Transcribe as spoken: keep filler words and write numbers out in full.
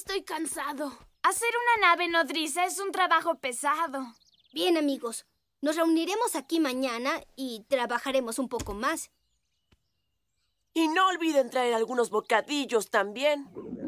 estoy cansado. Hacer una nave nodriza es un trabajo pesado. Bien, amigos. Nos reuniremos aquí mañana y trabajaremos un poco más. Y no olviden traer algunos bocadillos también.